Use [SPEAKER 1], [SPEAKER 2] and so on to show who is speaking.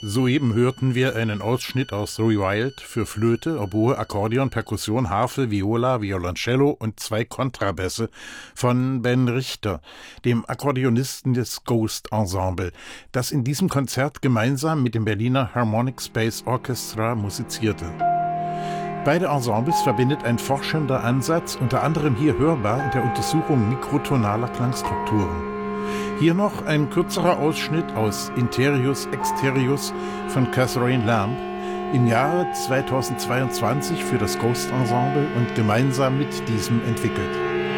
[SPEAKER 1] Soeben hörten wir einen Ausschnitt aus The Wild für Flöte, Oboe, Akkordeon, Perkussion, Harfe, Viola, Violoncello und 2 Kontrabässe von Ben Richter, dem Akkordeonisten des Ghost Ensemble, das in diesem Konzert gemeinsam mit dem Berliner Harmonic Space Orchestra musizierte. Beide Ensembles verbindet ein forschender Ansatz, unter anderem hier hörbar in der Untersuchung mikrotonaler Klangstrukturen. Hier noch ein kürzerer Ausschnitt aus Interius Exterius von Catherine Lamb, im Jahre 2022 für das Ghost Ensemble und gemeinsam mit diesem entwickelt.